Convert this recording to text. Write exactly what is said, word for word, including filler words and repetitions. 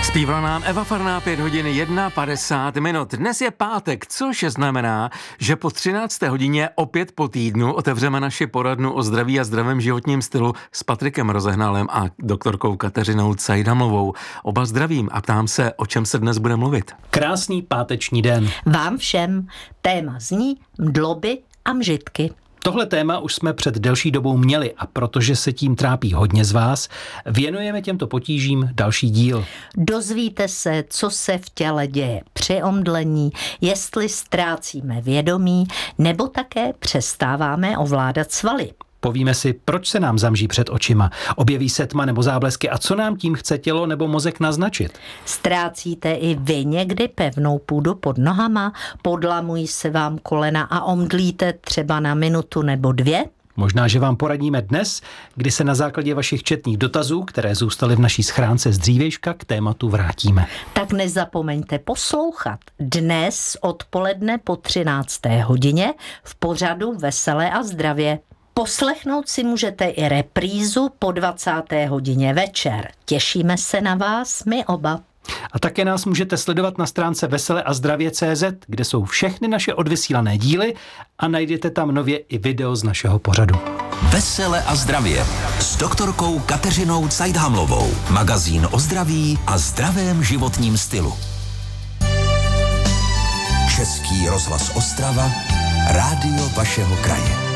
Zpívala nám Eva Farná, pět hodin jedna padesát minut. Dnes je pátek, což znamená, že po třinácté hodině opět po týdnu otevřeme naši poradnu o zdraví a zdravém životním stylu s Patrikem Rozehnalem a doktorkou Kateřinou Cajdhamlovou. Oba zdravím a ptám se, o čem se dnes bude mluvit. Krásný páteční den. Vám všem. Téma zní mdloby a mžitky. Tohle téma už jsme před delší dobou měli a protože se tím trápí hodně z vás, věnujeme těmto potížím další díl. Dozvíte se, co se v těle děje při omdlení, jestli ztrácíme vědomí, nebo také přestáváme ovládat svaly. Povíme si, proč se nám zamží před očima, objeví se tma nebo záblesky a co nám tím chce tělo nebo mozek naznačit. Ztrácíte i vy někdy pevnou půdu pod nohama, podlamují se vám kolena a omdlíte třeba na minutu nebo dvě? Možná, že vám poradíme dnes, kdy se na základě vašich četných dotazů, které zůstaly v naší schránce z dřívějška, k tématu vrátíme. Tak nezapomeňte poslouchat dnes odpoledne po třinácté hodině v pořadu Veselé a zdravě. Poslechnout si můžete i reprízu po dvacáté hodině večer. Těšíme se na vás, my oba. A také nás můžete sledovat na stránce vesele a zdravě tečka cé zet, kde jsou všechny naše odvysílané díly a najdete tam nově i video z našeho pořadu. Vesele a zdravě s doktorkou Kateřinou Cajdhamlovou. Magazín o zdraví a zdravém životním stylu. Český rozhlas Ostrava, rádio vašeho kraje.